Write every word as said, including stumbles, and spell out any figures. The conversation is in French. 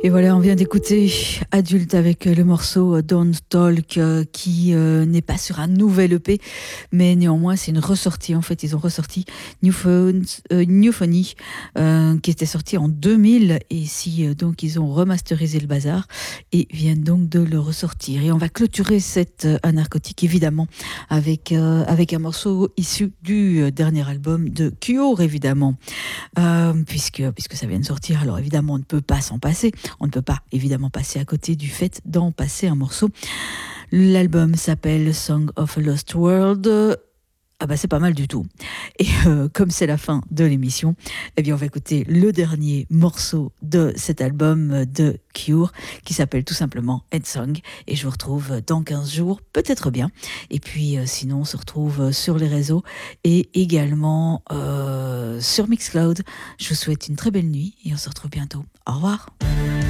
Et voilà, on vient d'écouter Adulte avec le morceau Don't Talk euh, qui euh, n'est pas sur un nouvel E P, mais néanmoins c'est une ressortie. En fait, ils ont ressorti Newphone, euh, Newphony euh, qui était sorti en deux mille et ici euh, donc ils ont remasterisé le bazar et viennent donc de le ressortir. Et on va clôturer cette euh, anarchotique évidemment avec, euh, avec un morceau issu du euh, dernier album de Cure évidemment. Euh, puisque, puisque ça vient de sortir, alors évidemment on ne peut pas s'en passer, on ne peut pas évidemment passer à côté du fait d'en passer un morceau. L'album s'appelle Song of a Lost World. Ah bah c'est pas mal du tout. Et euh, comme c'est la fin de l'émission, eh bien on va écouter le dernier morceau de cet album de Cure qui s'appelle tout simplement End Song. Et je vous retrouve dans quinze jours, peut-être bien. Et puis euh, sinon on se retrouve sur les réseaux et également euh, sur Mixcloud. Je vous souhaite une très belle nuit et on se retrouve bientôt. Au revoir.